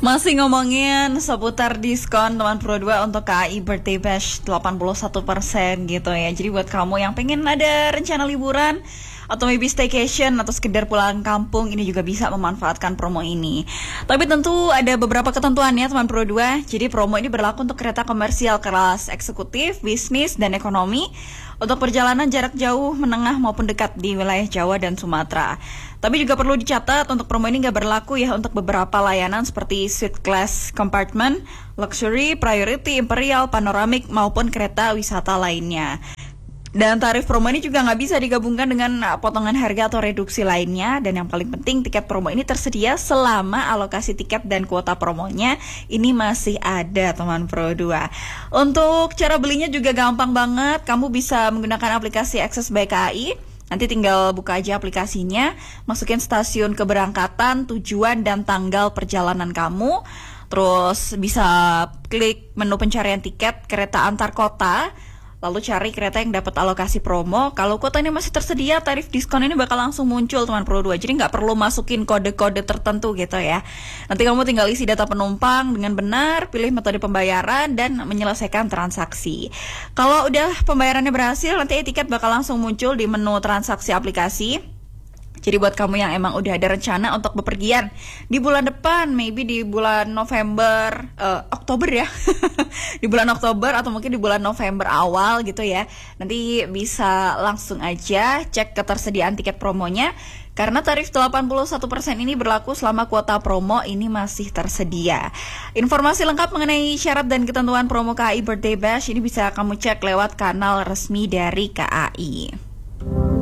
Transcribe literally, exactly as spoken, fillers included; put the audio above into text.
Masih ngomongin seputar diskon teman Pro dua untuk K A I Birthday Bash delapan puluh satu persen gitu ya. Jadi buat kamu yang pengen ada rencana liburan atau maybe staycation atau sekedar pulang kampung, ini juga bisa memanfaatkan promo ini. Tapi tentu ada beberapa ketentuan ya teman Pro dua. Jadi promo ini berlaku untuk kereta komersial kelas eksekutif, bisnis, dan ekonomi untuk perjalanan jarak jauh, menengah maupun dekat di wilayah Jawa dan Sumatera. Tapi juga perlu dicatat untuk promo ini nggak berlaku ya untuk beberapa layanan seperti suite class compartment, luxury, priority, imperial, panoramic maupun kereta wisata lainnya. Dan tarif promo ini juga nggak bisa digabungkan dengan potongan harga atau reduksi lainnya. Dan yang paling penting, tiket promo ini tersedia selama alokasi tiket dan kuota promonya ini masih ada teman Pro dua. Untuk cara belinya juga gampang banget. Kamu bisa menggunakan aplikasi Access by K A I. Nanti tinggal buka aja aplikasinya, masukin stasiun keberangkatan, tujuan, dan tanggal perjalanan kamu. Terus bisa klik menu pencarian tiket kereta antar kota, lalu cari kereta yang dapat alokasi promo. Kalau kuota ini masih tersedia, tarif diskon ini bakal langsung muncul teman Pro dua. Jadi nggak perlu masukin kode-kode tertentu gitu ya. Nanti kamu tinggal isi data penumpang dengan benar, pilih metode pembayaran, dan menyelesaikan transaksi. Kalau udah pembayarannya berhasil, nanti tiket bakal langsung muncul di menu transaksi aplikasi. Jadi buat kamu yang emang udah ada rencana untuk bepergian di bulan depan, maybe di bulan November, uh, Oktober ya, di bulan Oktober atau mungkin di bulan November awal gitu ya, nanti bisa langsung aja cek ketersediaan tiket promonya. Karena tarif delapan puluh satu persen ini berlaku selama kuota promo ini masih tersedia. Informasi lengkap mengenai syarat dan ketentuan promo K A I Birthday Bash ini bisa kamu cek lewat kanal resmi dari K A I.